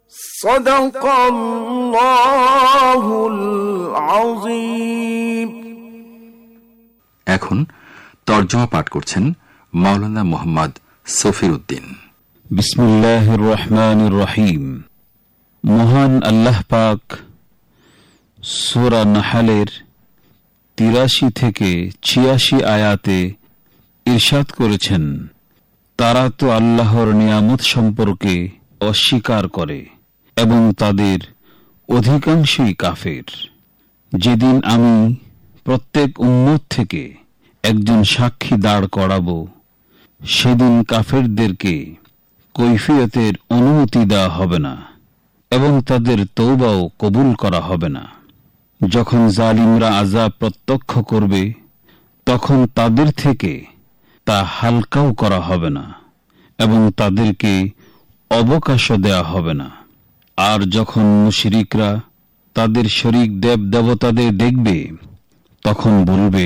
সাদাকাল্লাহুল আযীম। এখন তরজমা পাঠ করছেন মাওলানা মুহাম্মদ সফির উদ্দিন। বিসমিল্লাহির রহমানির রহিম। মহান আল্লাহ পাক সূরা নাহলের ৮৩ থেকে ৮৬ আয়াতে ইরশাদ করেছেন, তারা তো আল্লাহর নিয়ামত সম্পর্কে অস্বীকার করে এবং তাদের অধিকাংশই কাফের। যেদিন আমি প্রত্যেক উম্মত থেকে একজন সাক্ষী দাঁড় করাবো, সেদিন কাফেরদেরকে কৈফিয়তের অনুমতি দেওয়া হবে না এবং তাদের তওবাও কবুল করা হবে না। যখন জালিমরা আযাব প্রত্যক্ষ করবে, তখন তাদের থেকে তা হালকাও করা হবে না এবং তাদেরকে অবকাশও দেওয়া হবে না। আর যখন মুশরিকরা তাদের শরীক দেব দেবতাদের দেখবে, তখন বলবে,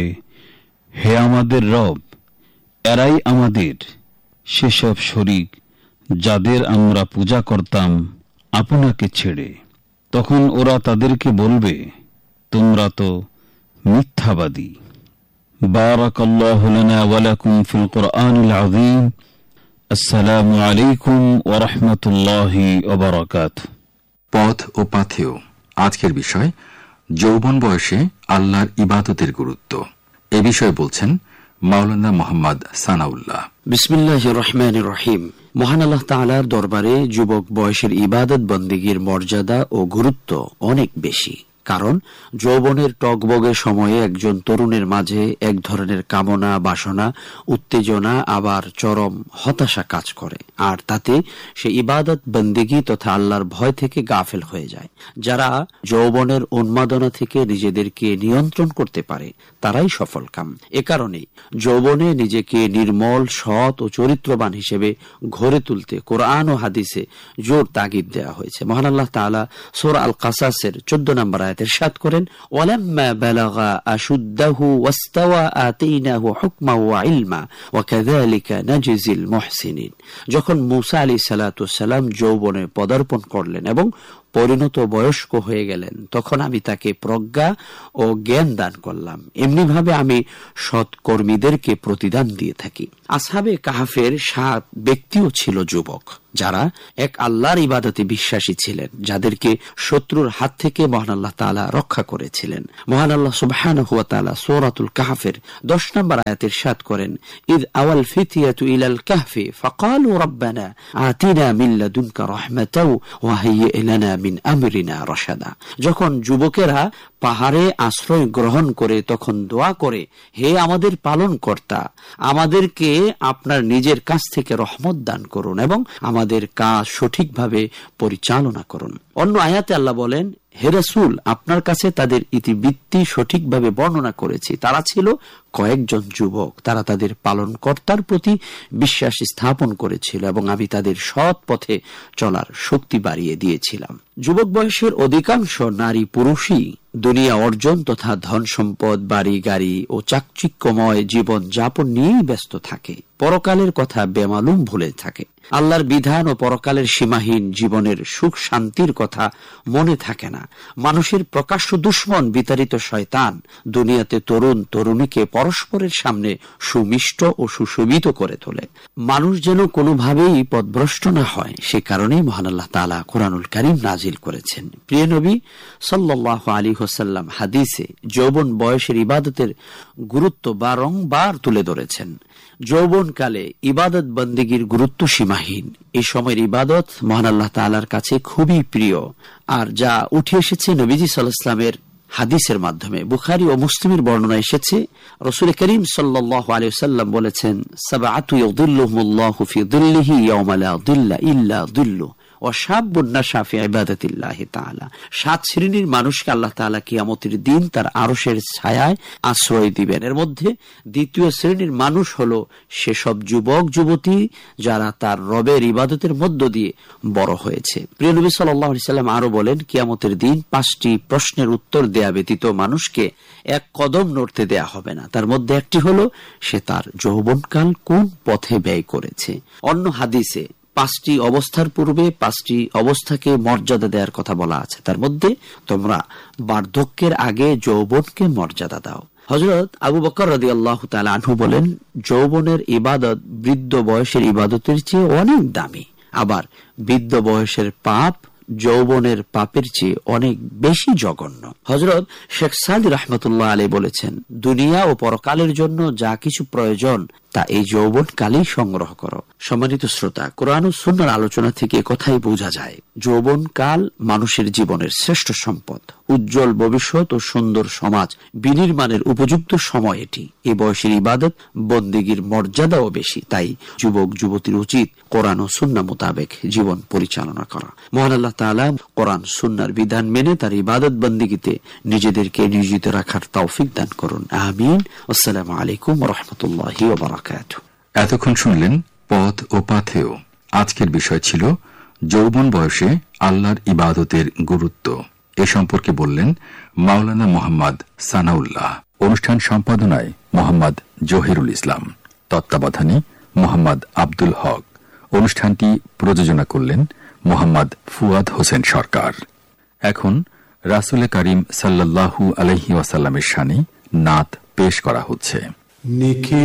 হে আমাদের রব, এরাই আমাদের সেসব শরীক যাদের আমরা পূজা করতাম আপনাকে ছেড়ে। তখন ওরা তাদেরকে বলবে, তোমরা তো মিথ্যাবাদী। বারাকাল্লাহু লানা ওয়া লাকুম ফিল কুরআনিল আযীম। আসসালামু আলাইকুম ওয়া রাহমাতুল্লাহি ওয়া বারাকাতুহু। পথ ও পাথেয় আজকের বিষয়, যৌবন বয়সে আল্লাহর ইবাদতের গুরুত্ব। এ বিষয়ে বলছেন মাওলানা মুহাম্মদ সানাউল্লাহ। বিসমিল্লাহির রহমানির রহিম। মহান আল্লাহ তাআলার দরবারে যুবক বয়সের ইবাদত বন্দেগীর মর্যাদা ও গুরুত্ব অনেক বেশি। কারণ যৌবনের টগবগে সময়ে একজন তরুণের মাঝে এক ধরনের কামনা, বাসনা, উত্তেজনা, আবার চরম হতাশা কাজ করে, আর তাতে সে ইবাদত বন্দেগী তথা আল্লাহর ভয় থেকে গাফেল হয়ে যায়। যারা যৌবনের উন্মাদনা থেকে নিজেদেরকে নিয়ন্ত্রণ করতে পারে, তারাই সফলকাম। এ কারণেই যৌবনে নিজেকে নির্মল, সৎ ও চরিত্রবান হিসেবে গড়ে তুলতে কোরআন ও হাদিসে জোর তাগিদ দেওয়া হয়েছে। মহান আল্লাহ তাআলা সূরা আল কাসাসের 14 নম্বর আয়াতে ইরশাদ করেন, ওয়ালাম্মা বালাগা আশুদ্দাহু ওয়াস্তাওয়া আতাইনাহু হুকমা ওয়া ইলমা ওয়া কাযালিকা নাজিজিল মুহসিনিন। যখন মূসা আলাইহিস সালাতু ওয়াস সালাম যৌবনে পদার্পণ করলেন এবং পরিণত বয়স্ক হয়ে গেলেন, তখন আমি তাকে প্রজ্ঞা ও জ্ঞান দান করলাম। এমনি ভাবে আমি সৎকর্মীদেরকে প্রতিদান দিয়ে থাকি। আসহাবে কাহাফের 7 ব্যক্তিও ছিল যুবক, যারা এক আল্লাহর ইবাদতে বিশ্বাসী ছিলেন, যাদেরকে শত্রুর হাত থেকে মহান আল্লাহ তাআলা রক্ষা করেছিলেন। মহান আল্লাহ সুবহানাহু ওয়া তাআলা সূরাতুল কাহফের 10 নম্বর আয়াতে ইরশাদ করেন, ইয আওয়াল ফিতিয়াতু ইলাল কাহফি ফাকালু রাব্বানা আতিনা মিন লাদুনকা রাহমাতাও ওয়া হাইয়্ লানা মিন আমরিনা রাশাদা। যখন যুবকেরা পাহাড়ে আশ্রয় গ্রহণ করে, তখন দোয়া করে, হে আমাদের পালনকর্তা, আমাদেরকে আপনার নিজের কাছ থেকে রহমত দান করুন এবং আমাদের কাজ সঠিকভাবে পরিচালনা করুন। অন্য আয়াতে আল্লাহ বলেন, হে রাসূল, আপনার কাছে তাদের ইতিবৃত্তি সঠিকভাবে বর্ণনা করেছি। তারা ছিল কয়েকজন যুবক, তারা তাদের পালনকর্তার প্রতি বিশ্বাস স্থাপন করেছিল এবং আমি তাদের সৎ পথে চলার শক্তি বাড়িয়ে দিয়েছিলাম। যুবক বয়সের অধিকাংশ নারী পুরুষই দুনিয়া অর্জন তথা ধন সম্পদ, বাড়ি গাড়ি ও চাকচিক্যময় জীবন যাপন নিয়েই ব্যস্ত থাকে। পরকালের কথা বেমালুম ভুলে থাকে। আল্লাহর বিধান ও পরকালের সীমাহীন জীবনের সুখ শান্তির কথা মনে থাকে না। মানুষের প্রকাশ্য দুশ্মন বিতাড়িত শয়তান দুনিয়াতে তরুণ তরুণীকে পরস্পরের সামনে সুমিষ্ট ও সুশোভিত করে তোলে। মানুষ যেন কোনোভাবেই পথভ্রষ্ট না হয়, সে কারণেই মহান আল্লাহ তাআলা কোরআনুল কারীম নাজিল করেছেন। প্রিয় নবী সাল্লাল্লাহু আলাইহি ওয়াসাল্লাম হাদিসে যৌবন বয়সের ইবাদতের গুরুত্ব বারংবার তুলে ধরেছেন। যৌবনকালে ইবাদত বন্দেগীর গুরুত্ব সীমাহীন। এই সময়ের ইবাদত মহান আল্লাহ তাআলার কাছে খুবই প্রিয়, আর যা উঠে এসেছে নবীজি সাল্লাল্লাহু আলাইহি ওয়াসাল্লামের হাদিসের মাধ্যমে। বুখারী ও মুসলিমের বর্ণনা এসেছে, রাসূল করিম সাল্লাল্লাহু আলাইহি ওয়াসাল্লাম বলেছেন, সাবআতু ইয়াযিল্লুহুমুল্লাহু ফি যিল্লিহি ইয়াওমা লা যিল্লা ইল্লা যিল্লুহু ওয়া শাবুন নাশা ফি ইবাদাতিল্লাহি তাআলা। 7 শ্রেণীর মানুষকে আল্লাহ তাআলা কিয়ামতের দিন তার আরশের ছায়ায় আশ্রয় দিবেন। এর মধ্যে দ্বিতীয় শ্রেণীর মানুষ হলো সেসব যুবক যুবতী যারা তার রবের ইবাদতের মধ্য দিয়ে বড় হয়েছে। প্রিয় নবী সাল্লাল্লাহু আলাইহি সাল্লাম আরো বলেন, কিয়ামতের দিন 5টি প্রশ্নের উত্তর দেয়া ব্যতীত মানুষকে এক কদম নড়তে দেয়া হবে না। তার মধ্যে একটি হলো সে তার যৌবনকাল কোন পথে ব্যয় করেছে। অন্য হাদিসে 5টি অবস্থার পূর্বে 5টি অবস্থাকে মর্যাদা দেওয়ার কথা বলা আছে। তার মধ্যে তোমরা বার্ধক্যের আগে যৌবনকে মর্যাদা দাও। হযরত আবু বকর রাদিয়াল্লাহু তাআলা আনহু বলেন, যৌবনের ইবাদত বৃদ্ধ বয়সের ইবাদতের চেয়ে অনেক দামি। আবার বৃদ্ধ বয়সের পাপ যৌবনের পাপের চেয়ে অনেক বেশি জঘন্য। হযরত শেখ সাদি রাহমাতুল্লাহ আলাইহি বলেছেন, দুনিয়া ও পরকালের জন্য যা কিছু প্রয়োজন তা এই যৌবন কালেই সংগ্রহ করো। সম্মানিত শ্রোতা, কোরআন ও সুন্নাহর আলোচনা থেকে কথাই বোঝা যায়, যৌবন কাল মানুষের জীবনের শ্রেষ্ঠ সম্পদ। উজ্জ্বল ভবিষ্যৎ ও সুন্দর সমাজ বিনির্মাণের উপযুক্ত সময় এটি। এই বয়সের ইবাদত বন্দেগীর মর্যাদাও বেশি। তাই যুবক যুবতীর উচিত কোরআন ও সুন্নাহ মোতাবেক জীবন পরিচালনা করা। মহান আল্লাহ তাআলা কোরআন সুন্নাহর বিধান মেনে তার ইবাদত বন্দেগীতে নিজেদেরকে নিয়োজিত রাখার তৌফিক দান করুন। আমিন। আসসালামু আলাইকুম ওয়া রাহমাতুল্লাহি ওয়া বারাকাতুহু। এতক্ষণ শুনলেন পথ ও পাথেয়। আজকের বিষয় ছিল যৌবন বয়সে আল্লাহর ইবাদতের গুরুত্ব। এ সম্পর্কে বললেন মাওলানা মোহাম্মদ সানাউল্লাহ। অনুষ্ঠান সম্পাদনায় মোহাম্মদ জহিরুল ইসলাম, তত্ত্বাবধানে মোহাম্মদ আব্দুল হক। অনুষ্ঠানটি প্রযোজনা করলেন মোহাম্মদ ফুয়াদ হোসেন সরকার। এখন রাসূল করিম সাল্লাল্লাহু আলাইহি ওয়াসাল্লামের শানে নাত পেশ করা হচ্ছে।